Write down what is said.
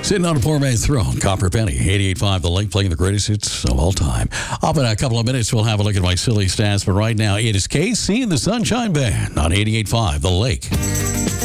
Sitting on a poor man's throne, Copper Penny, 88.5 The Lake, playing the greatest hits of all time. Up in a couple of minutes, we'll have a look at my silly stats, but right now, it is KC and the Sunshine Band on 88.5 The Lake.